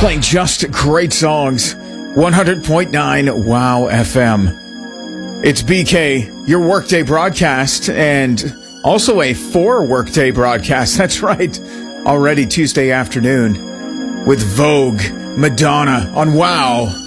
Playing just great songs. 100.9 Wow FM. It's BK, your workday broadcast, and also a 4 workday broadcast. That's right. Already Tuesday afternoon with Vogue, Madonna on Wow.